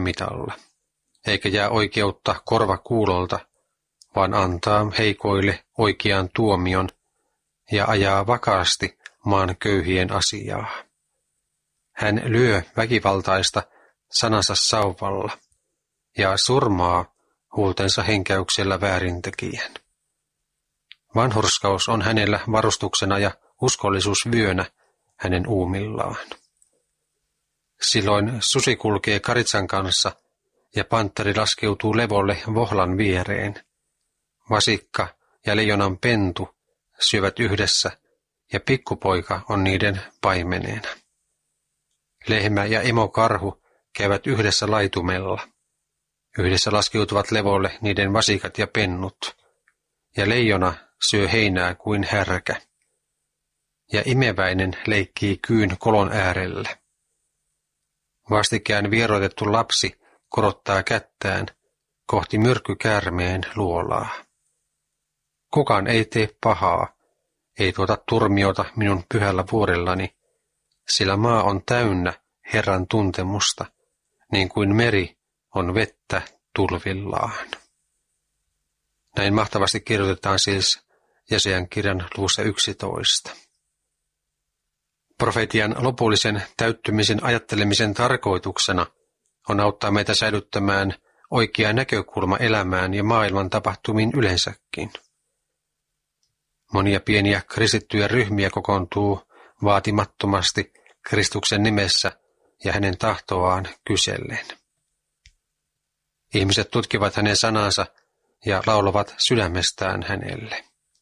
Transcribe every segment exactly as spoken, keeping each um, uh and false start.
mitalla, eikä jää oikeutta korva kuulolta, vaan antaa heikoille oikean tuomion ja ajaa vakaasti maan köyhien asiaa. Hän lyö väkivaltaista sanansa sauvalla ja surmaa huultensa henkäyksellä väärintekijän. Vanhurskaus on hänellä varustuksena ja uskollisuus vyönä hänen uumillaan. Silloin susi kulkee karitsan kanssa ja pantteri laskeutuu levolle vohlan viereen. Vasikka ja leijonan pentu syövät yhdessä ja pikkupoika on niiden paimeneena. Lehmä ja emokarhu käyvät yhdessä laitumella. Yhdessä laskeutuvat levolle niiden vasikat ja pennut, ja leijona syö heinää kuin härkä. Ja imeväinen leikkii kyyn kolon äärellä. Vastikään vieroitettu lapsi korottaa kättään kohti myrkkykäärmeen luolaa. Kukaan ei tee pahaa, ei tuota turmiota minun pyhällä vuorellani, sillä maa on täynnä Herran tuntemusta, niin kuin meri on vettä tulvillaan. Näin mahtavasti kirjoitetaan siis Jesajan kirjan luvussa yksitoista. Profetian lopullisen täyttymisen ajattelemisen tarkoituksena on auttaa meitä säilyttämään oikea näkökulma elämään ja maailman tapahtumiin yleensäkin. Monia pieniä kristittyjä ryhmiä kokoontuu vaatimattomasti Kristuksen nimessä ja hänen tahtoaan kysellen. Ihmiset tutkivat hänen sanansa ja laulavat sydämestään hänelle.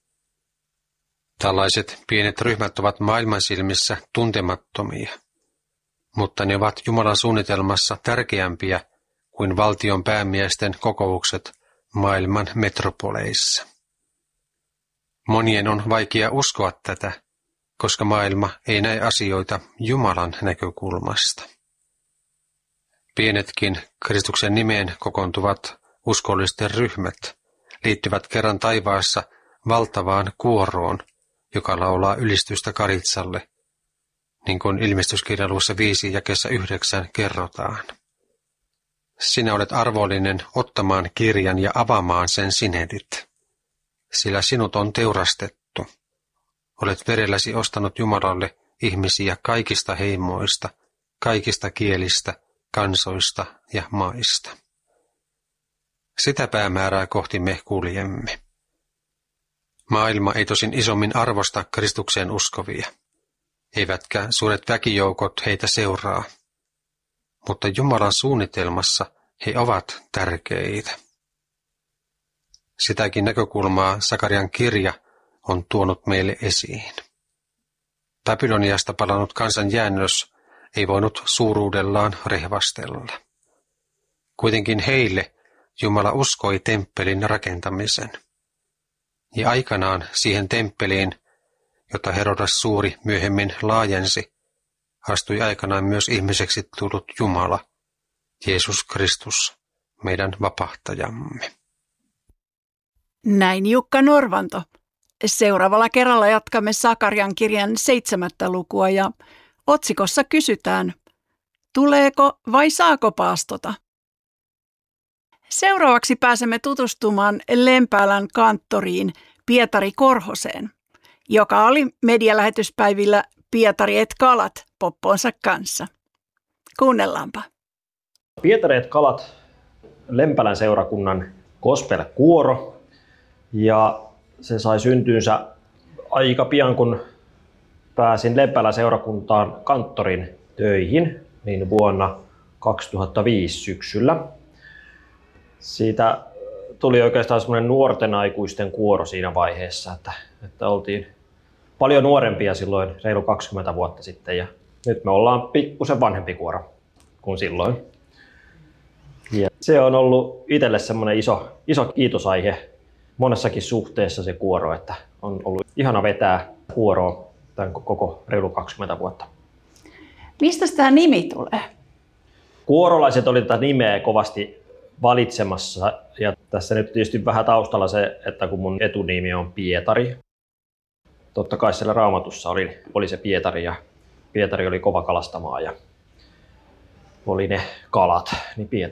Tällaiset pienet ryhmät ovat maailman silmissä tuntemattomia, mutta ne ovat Jumalan suunnitelmassa tärkeämpiä kuin valtion päämiesten kokoukset maailman metropoleissa. Monien on vaikea uskoa tätä, koska maailma ei näe asioita Jumalan näkökulmasta. Pienetkin Kristuksen nimeen kokoontuvat uskollisten ryhmät liittyvät kerran taivaassa valtavaan kuoroon, joka laulaa ylistystä karitsalle, niin kuin ilmestyskirjan luvussa viisi jakeessa yhdeksän kerrotaan. Sinä olet arvollinen ottamaan kirjan ja avaamaan sen sinetit, sillä sinut on teurastettu. Olet verelläsi ostanut Jumalalle ihmisiä kaikista heimoista, kaikista kielistä, kansoista ja maista. Sitä päämäärää kohti me kuljemme. Maailma ei tosin isommin arvosta Kristukseen uskovia, eivätkä suuret väkijoukot heitä seuraa, mutta Jumalan suunnitelmassa he ovat tärkeitä. Sitäkin näkökulmaa Sakarian kirja on tuonut meille esiin. Babyloniasta palannut kansan jäännös ei voinut suuruudellaan rehvastella. Kuitenkin heille Jumala uskoi temppelin rakentamisen. Ja aikanaan siihen temppeliin, jota Herodas Suuri myöhemmin laajensi, astui aikanaan myös ihmiseksi tullut Jumala, Jeesus Kristus, meidän vapahtajamme. Näin Jukka Norvanto. Seuraavalla kerralla jatkamme Sakarian kirjan seitsemättä lukua ja otsikossa kysytään, tuleeko vai saako paastota? Seuraavaksi pääsemme tutustumaan Lempäälän kanttoriin Pietari Korhoseen, joka oli medialähetyspäivillä Pietari et kalat popponsa kanssa. Kuunnellaanpa. Pietari et kalat, Lempälän seurakunnan gospel-kuoro, ja se sai syntynsä aika pian, kun pääsin Lempälän seurakuntaan kanttorin töihin, niin vuonna kaksituhattaviisi syksyllä. Siitä tuli oikeastaan semmoinen nuorten aikuisten kuoro siinä vaiheessa, että, että oltiin paljon nuorempia silloin reilu kaksikymmentä vuotta sitten ja nyt me ollaan pikkusen vanhempi kuoro kuin silloin. Ja se on ollut itselle semmoinen iso, iso kiitosaihe monessakin suhteessa se kuoro, että on ollut ihana vetää kuoroa tämän koko reilu kaksikymmentä vuotta. Mistä tämä nimi tulee? Kuorolaiset oli tätä nimeä kovasti valitsemassa ja tässä nyt tietysti vähän taustalla se, että kun mun etunimi on Pietari. Totta kai siellä Raamatussa oli, oli se Pietari ja Pietari oli kova kalastamaan ja oli ne kalat, niin